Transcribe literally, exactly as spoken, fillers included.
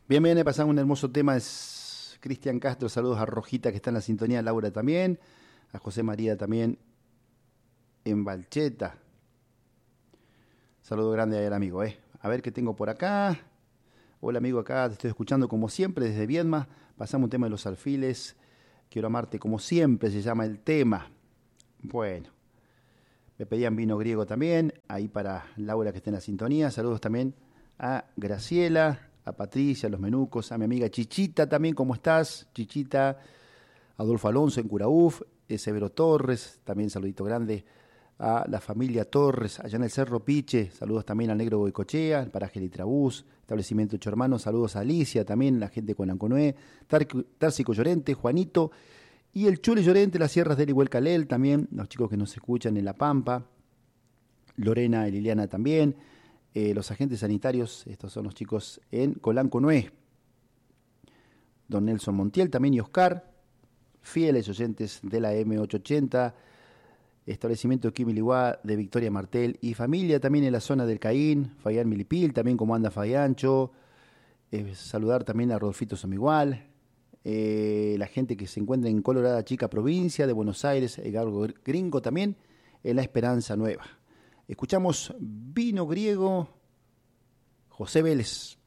Bien, bien, he pasado un hermoso tema. Es Cristian Castro, saludos a Rojita que está en la sintonía, Laura también, a José María también en Valcheta. Saludo grande ahí al amigo, eh. A ver qué tengo por acá. Hola amigo, acá te estoy escuchando como siempre desde Viedma. Pasamos un tema de los alfiles. Quiero amarte como siempre, se llama el tema. Bueno, me pedían vino griego también, ahí para Laura que está en la sintonía. Saludos también a Graciela, a Patricia, a los menucos, a mi amiga Chichita también, ¿cómo estás? Chichita, Adolfo Alonso en Curauf, Severo Torres, también saludito grande a la familia Torres, allá en el Cerro Piche, saludos también al Negro Boicochea, el paraje Litrabús, establecimiento Ocho Hermanos, saludos a Alicia también, la gente con Anconoé, Tárcico Llorente, Juanito, y el Chule Llorente, las sierras del Iguelcalel también, los chicos que nos escuchan en La Pampa, Lorena y Liliana también, eh, los agentes sanitarios, estos son los chicos en Colanconué, don Nelson Montiel también y Oscar, fieles oyentes de la eme ochocientos ochenta, establecimiento Quimiliguá de Victoria Martel y familia también en la zona del Caín, Fayán Milipil, también como anda Fayancho, eh, saludar también a Rodolfito Somigual, eh, la gente que se encuentra en Colorada Chica, provincia de Buenos Aires, Edgar Gringo también, en La Esperanza Nueva. Escuchamos Vino Griego, José Vélez.